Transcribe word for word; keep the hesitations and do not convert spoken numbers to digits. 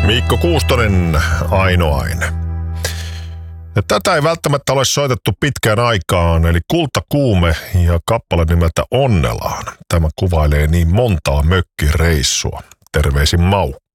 Mikko Kuustonen, Ainoaine. Ja tätä ei välttämättä ole soitettu pitkään aikaan, eli Kultakuume ja kappale nimeltä Onnelaan. Tämä kuvailee niin montaa mökkireissua. Terveisin Maukka.